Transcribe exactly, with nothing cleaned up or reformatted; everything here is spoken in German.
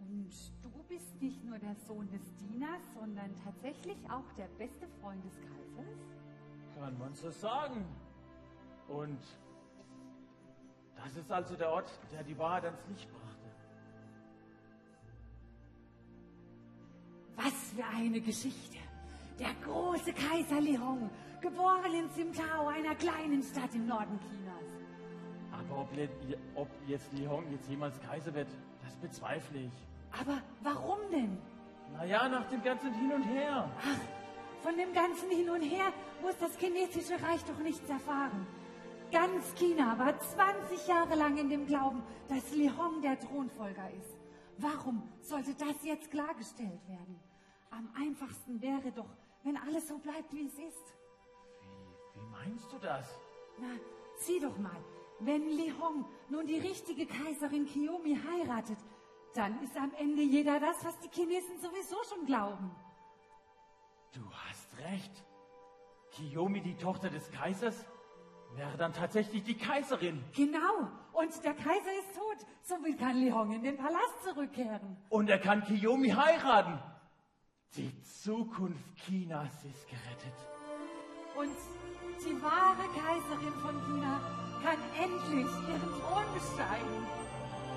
Und du bist nicht nur der Sohn des Dieners, sondern tatsächlich auch der beste Freund des Kaisers? Kann man so sagen. Und das ist also der Ort, der die Wahrheit ans Licht brachte. Was für eine Geschichte! Der große Kaiser Li Hong, geboren in Simtao, einer kleinen Stadt im Norden Chinas. Aber ob, ob jetzt Li Hong jetzt jemals Kaiser wird, das bezweifle ich. Aber warum denn? Naja, nach dem ganzen Hin und Her. Ach, von dem ganzen Hin und Her muss das chinesische Reich doch nichts erfahren. Ganz China war zwanzig Jahre lang in dem Glauben, dass Li Hong der Thronfolger ist. Warum sollte das jetzt klargestellt werden? Am einfachsten wäre doch, wenn alles so bleibt, wie es ist. Wie, wie meinst du das? Na, sieh doch mal, wenn Li Hong nun die richtige Kaiserin Kiyomi heiratet, dann ist am Ende jeder das, was die Chinesen sowieso schon glauben. Du hast recht. Kiyomi, die Tochter des Kaisers, wäre dann tatsächlich die Kaiserin. Genau. Und der Kaiser ist tot. Somit kann Li Hong in den Palast zurückkehren. Und er kann Kiyomi heiraten. Die Zukunft Chinas ist gerettet. Und die wahre Kaiserin von China kann endlich ihren Thron besteigen.